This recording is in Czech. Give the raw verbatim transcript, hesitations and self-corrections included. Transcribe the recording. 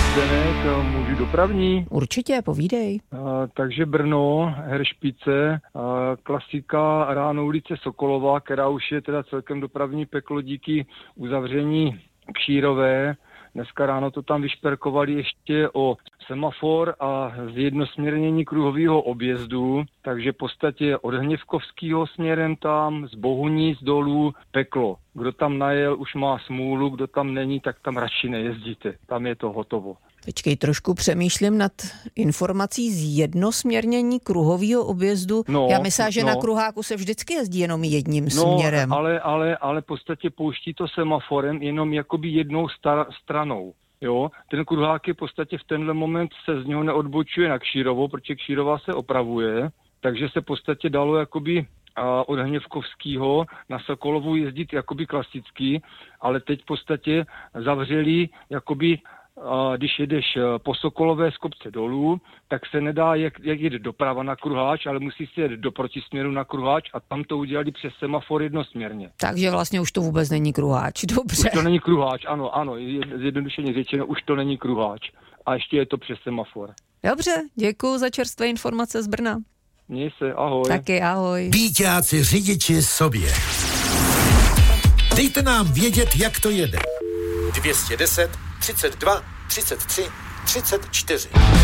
Zdeněk, můžu dopravní? Určitě, povídej. A, takže Brno, Heršpice, a, klasika ráno ulice Sokolova, která už je teda celkem dopravní peklo díky uzavření Kšírové. Dneska ráno to tam vyšperkovali ještě o semafor a zjednosměrnění kruhového objezdu, takže v podstatě od Hněvkovského směrem tam, z Bohuníc dolů peklo. Kdo tam najel, už má smůlu, kdo tam není, tak tam radši nejezdíte. Tam je to hotovo. Počkej, trošku přemýšlím nad informací z jednosměrnění kruhového objezdu. No, Já myslím, že no. na kruháku se vždycky jezdí jenom jedním no, směrem. ale, ale, ale v podstatě pouští to semaforem jenom jakoby jednou star- stranou. Jo, ten kruhák je v podstatě v tenhle moment se z něho neodbočuje na Kšírovo, protože Kšírová se opravuje, takže se v podstatě dalo jakoby a od Hněvkovského na Sokolovu jezdit jakoby klasicky, ale teď v podstatě zavřeli jakoby a když jedeš po Sokolové z kopce dolů, tak se nedá jak, jak jít doprava na kruháč, ale musí se jet do protisměru na kruháč a tam to udělali přes semafor jednosměrně. Takže vlastně už to vůbec není kruháč, dobře. Už to není kruháč, ano, ano, zjednodušeně řečeno, už to není kruháč. A ještě je to přes semafor. Dobře, děkuji za čerstvé informace z Brna. Měj se, ahoj. Taky ahoj. Býťáci řidiči sobě. Dejte nám vědět, jak to jede. dvě stě deset, třicet dva, třicet tři, třicet čtyři.